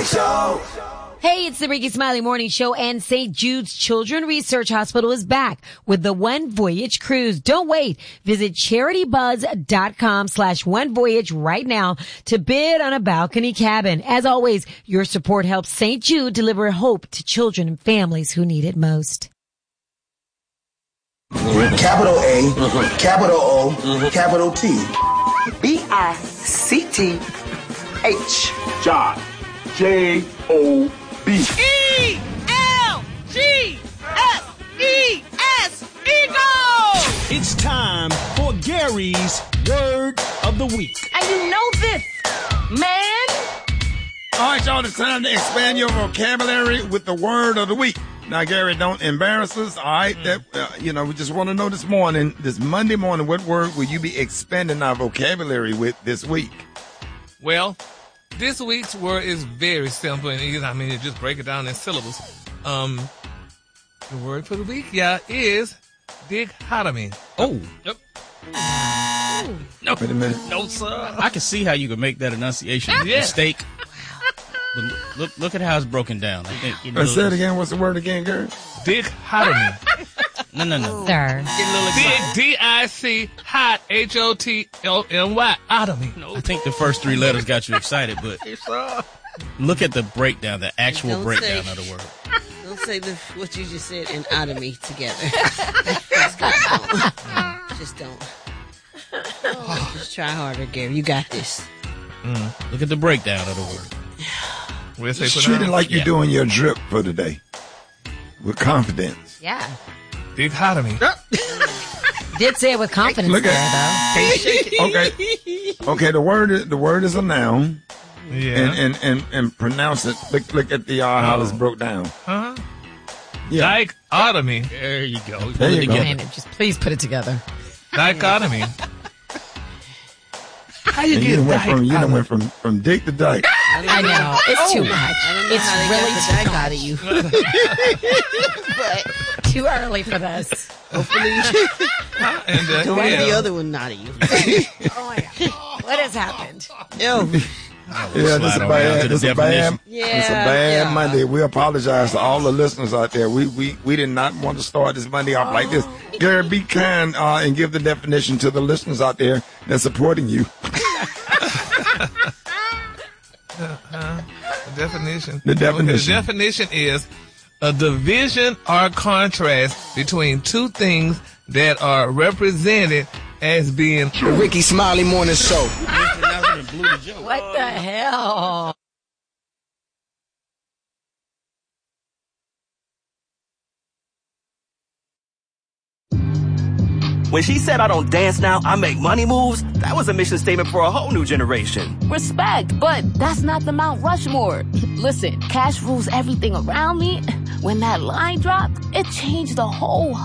Show. Hey, it's the Ricky Smiley Morning Show, and St. Jude's Children's Research Hospital is back with the One Voyage Cruise. Don't wait. Visit CharityBuzz.com/OneVoyage right now to bid on a balcony cabin. As always, your support helps St. Jude deliver hope to children and families who need it most. Capital A, capital O, capital T. BICTH. John. JOB. ELGSES. Eagle! It's time for Gary's Word of the Week. And you know this, man. All right, y'all, it's time to expand your vocabulary with the word of the week. Now, Gary, don't embarrass us, all right? We just want to know this Monday morning, what word will you be expanding our vocabulary with this week? Well, this week's word is very simple and easy. I mean, you just break it down in syllables. The word for the week, is dichotomy. Oh. Yep. No. Wait a minute. No, sir. I can see how you could make that enunciation mistake. But look at how it's broken down. I think, say it again. What's the word again, Gary? Dichotomy. No. Sir. D-I-C hot H-O-T-L-M-Y. Otomy. I think the first three letters got you excited, but look at the breakdown, the actual breakdown of the word. Don't say what you just said and otomy together. Just don't. Just try harder, Gary. You got this. Look at the breakdown of the word. Just treat it like you're doing your drip for today. With confidence. Yeah. Dichotomy. Did say it with confidence Look though. Okay, the word is a noun. Yeah. And pronounce it. Look at the how it's broke down. Huh? Yeah. Dichotomy. There you go. There you go. Just please put it together. Dichotomy. How you get you done went from dick to dyke. I know. It's too much. It's really too out of you. but too early for this. Hopefully, don't let the other one out of you. Oh my God. What has happened? Yo. This is a bad Monday. We apologize to all the listeners out there. We did not want to start this Monday off like this. Gary, be kind and give the definition to the listeners out there that's supporting you. The definition. The The definition is a division or contrast between two things that are represented as being The Ricky Smiley Morning Show. What the hell? When she said I don't dance now, I make money moves, that was a mission statement for a whole new generation. Respect, but that's not the Mount Rushmore. Listen, cash rules everything around me. When that line dropped, it changed the whole